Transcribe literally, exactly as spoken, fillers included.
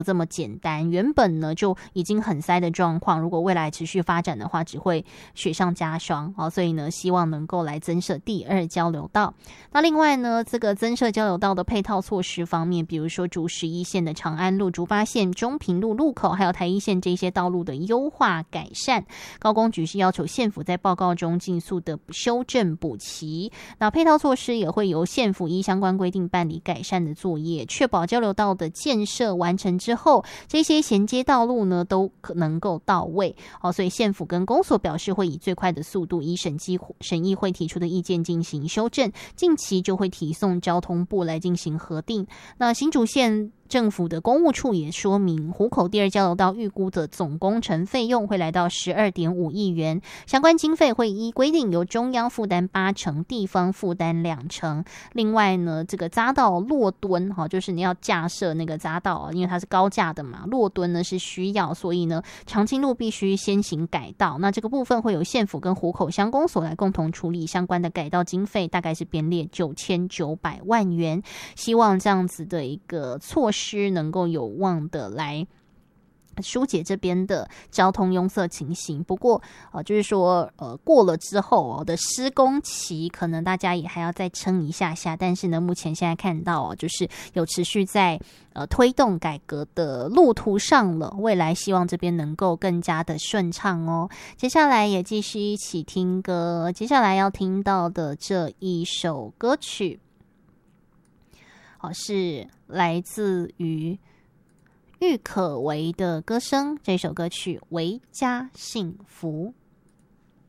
这么简单，原本呢就已经很塞的状况，如果未来持续发展的话，只会雪上加霜哦。所以呢，希望能够来增设第二交流道。那另外呢，这个增设交流道的配套措施方面，比如说竹十一线的长安路、竹八线中平路路口，还有台一线这些道路的优化改善，高工局是要求县府在报告中尽速的修正补齐。那配套措施也会由县府依相关规定办理改善的作业，确保交流道的建设完成之后，这些衔接道路呢都能够到位哦。所以县府跟公所表示，会以最快的速度，依审计审议会提出的意见进行修正，近期就会提送交通部来进行核定。那新竹县政府的公务处也说明，湖口第二交流道预估的总工程费用会来到 十二点五亿元，相关经费会依规定由中央负担八成，地方负担两成。另外呢，这个匝道落墩哈，就是你要架设那个匝道，因为它是高架的嘛，落墩呢是需要，所以呢长青路必须先行改道。那这个部分会由县府跟湖口乡公所来共同处理，相关的改道经费大概是编列九千九百万元，希望这样子的一个措施能够有望的来疏解这边的交通拥塞情形。不过呃，就是说呃过了之后哦的施工期，可能大家也还要再撑一下下。但是呢，目前现在看到哦，就是有持续在呃推动改革的路途上了。未来希望这边能够更加的顺畅哦。接下来也继续一起听歌，接下来要听到的这一首歌曲，哦，是来自于郁可唯的歌声，这首歌曲《维家幸福》。